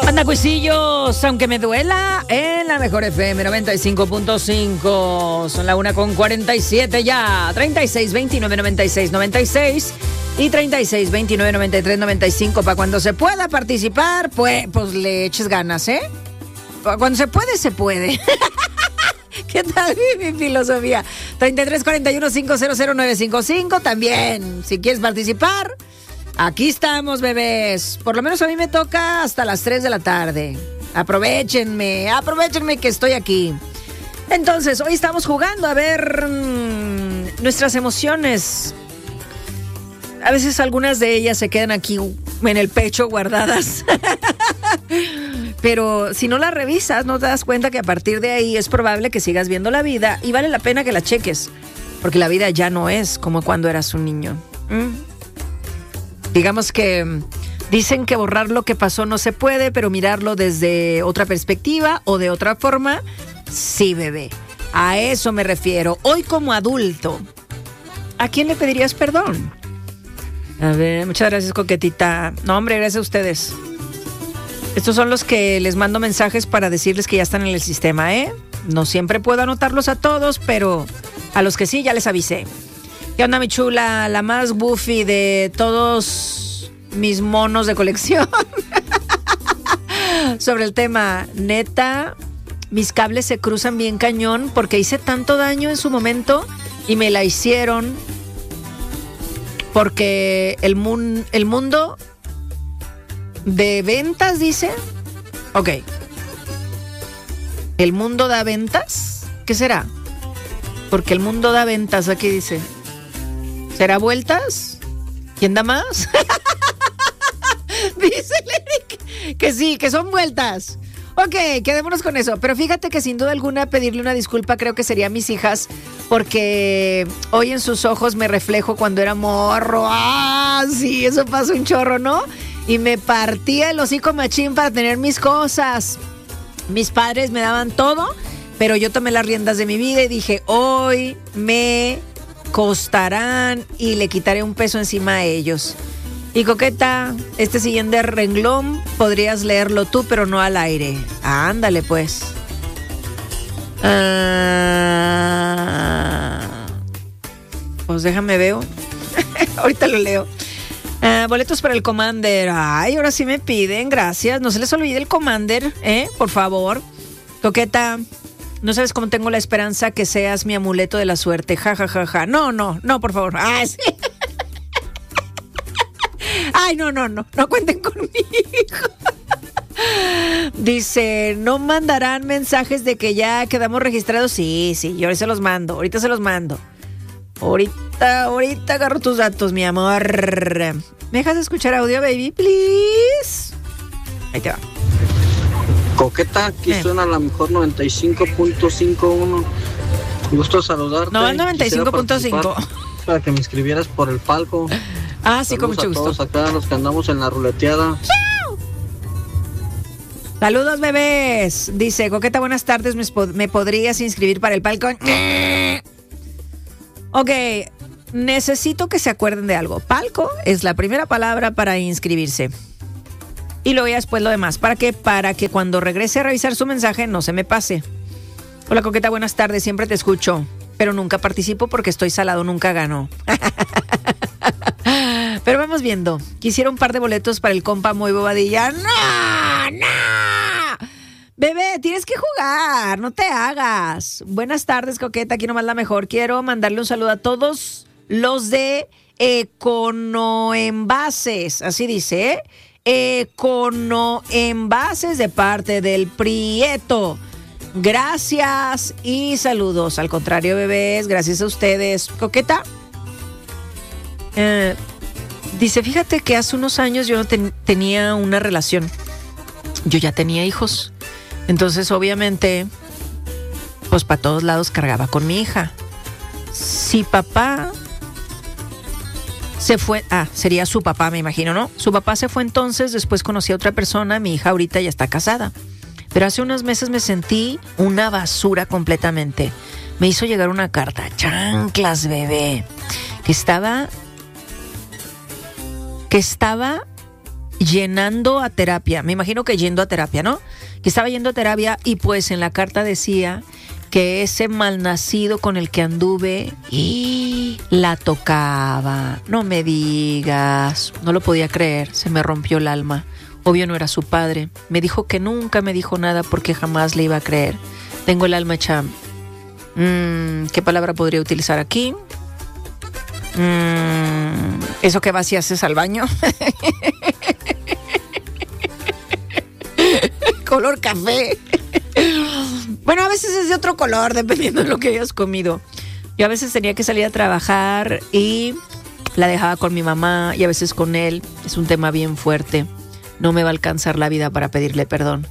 Anda, cuisillos, aunque me duela, en la mejor FM 95.5. Son la 1:47 ya. 36 29 96 96 y 36 29 93 95. Para cuando se pueda participar, pues le eches ganas, ¿eh? Cuando se puede, se puede. ¿Qué tal mi filosofía? 33 41 500 955. También, si quieres participar, aquí estamos, bebés. Por lo menos a mí me toca hasta las 3 de la tarde. Aprovechenme que estoy aquí. Entonces, hoy estamos jugando a ver nuestras emociones. A veces algunas de ellas se quedan aquí en el pecho guardadas. Pero si no la revisas, no te das cuenta que a partir de ahí es probable que sigas viendo la vida y vale la pena que la cheques. Porque la vida ya no es como cuando eras un niño. Digamos que dicen que borrar lo que pasó no se puede, pero mirarlo desde otra perspectiva o de otra forma, sí, bebé. A eso me refiero. Hoy como adulto, ¿a quién le pedirías perdón? A ver, muchas gracias, coquetita. No, hombre, gracias a ustedes. Estos son los que les mando mensajes para decirles que ya están en el sistema, ¿eh? No siempre puedo anotarlos a todos, pero a los que sí ya les avisé. ¿Qué onda, mi chula? La más goofy de todos mis monos de colección. Sobre el tema, neta, mis cables se cruzan bien cañón porque hice tanto daño en su momento y me la hicieron porque el mundo de ventas, dice. Ok. ¿El mundo da ventas? ¿Qué será? Porque el mundo da ventas, aquí dice. ¿Será vueltas? ¿Quién da más? Dice Eric que sí, que son vueltas. Ok, quedémonos con eso. Pero fíjate que sin duda alguna pedirle una disculpa creo que sería a mis hijas, porque hoy en sus ojos me reflejo cuando era morro. ¡Ah! Sí, eso pasa un chorro, ¿no? Y me partía el hocico machín para tener mis cosas. Mis padres me daban todo, pero yo tomé las riendas de mi vida y dije, hoy me costarán y le quitaré un peso encima a ellos. Y coqueta, este siguiente renglón podrías leerlo tú, pero no al aire. Ándale, pues. Pues déjame veo. Ahorita lo leo. Boletos para el Commander. Ay, ahora sí me piden, gracias. No se les olvide el Commander, por favor. Coqueta, no sabes cómo tengo la esperanza que seas mi amuleto de la suerte. Ja, ja, ja, ja. No, por favor. Ah, sí. Ay, no cuenten conmigo. Dice, ¿no mandarán mensajes de que ya quedamos registrados? Sí, yo ahorita se los mando. Ahorita agarro tus datos, mi amor. ¿Me dejas escuchar audio, baby, please? Ahí te va. Coqueta, aquí suena la mejor 95.51. Gusto saludarte. No, 95.5. Para que me inscribieras por el palco. Ah, sí, con mucho gusto. Todos acá los que andamos en la ruleteada. ¡Chao! Saludos, bebés. Dice, Coqueta, buenas tardes. ¿Me podrías inscribir para el palco? Ok, necesito que se acuerden de algo. Palco es la primera palabra para inscribirse. Y luego ya después lo demás. ¿Para qué? Para que cuando regrese a revisar su mensaje no se me pase. Hola, Coqueta, buenas tardes. Siempre te escucho, pero nunca participo porque estoy salado, nunca gano. Pero vamos viendo. Quisiera un par de boletos para el compa muy bobadilla. ¡No! Bebé, tienes que jugar, no te hagas. Buenas tardes, Coqueta, aquí nomás la mejor. Quiero mandarle un saludo a todos los de Econoenvases, así dice, Econoenvases de parte del Prieto. Gracias y saludos. Al contrario, bebés, gracias a ustedes. Coqueta, dice, fíjate que hace unos años yo no tenía una relación. Yo ya tenía hijos. Entonces, obviamente, pues para todos lados cargaba con mi hija. Si papá se fue, sería su papá, me imagino, ¿no? Su papá se fue entonces, después conocí a otra persona, mi hija ahorita ya está casada. Pero hace unos meses me sentí una basura completamente. Me hizo llegar una carta, chanclas, bebé, que estaba llenando a terapia, me imagino que yendo a terapia, ¿no? Que estaba yendo a terapia y pues en la carta decía que ese malnacido con el que anduve y la tocaba. No me digas, no lo podía creer, se me rompió el alma. Obvio no era su padre. Me dijo que nunca me dijo nada porque jamás le iba a creer. Tengo el alma hecha... ¿qué palabra podría utilizar aquí? ¿Eso que vas y haces al baño? Color café. Bueno, a veces es de otro color, dependiendo de lo que hayas comido. Yo a veces tenía que salir a trabajar y la dejaba con mi mamá y a veces con él. Es un tema bien fuerte. No me va a alcanzar la vida para pedirle perdón.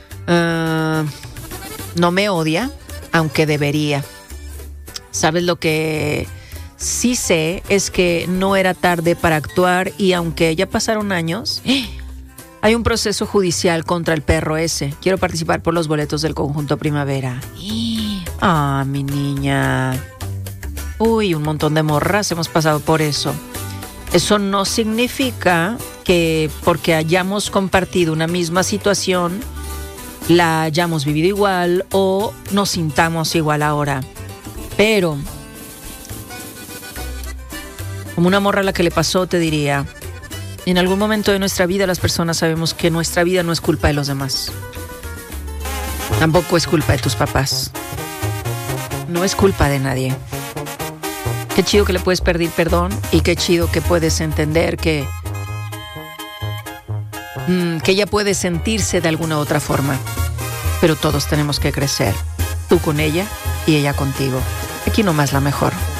No me odia, aunque debería. ¿Sabes lo que sí sé? Es que no era tarde para actuar y aunque ya pasaron años, hay un proceso judicial contra el perro ese. Quiero participar por los boletos del Conjunto Primavera. Ah, mi niña. Uy, un montón de morras hemos pasado por eso. Eso no significa que porque hayamos compartido una misma situación, la hayamos vivido igual o nos sintamos igual ahora. Pero, como una morra a la que le pasó, te diría, en algún momento de nuestra vida las personas sabemos que nuestra vida no es culpa de los demás. Tampoco es culpa de tus papás. No es culpa de nadie. Qué chido que le puedes pedir perdón y qué chido que puedes entender que ella puede sentirse de alguna otra forma. Pero todos tenemos que crecer. Tú con ella y ella contigo. Aquí nomás la mejor.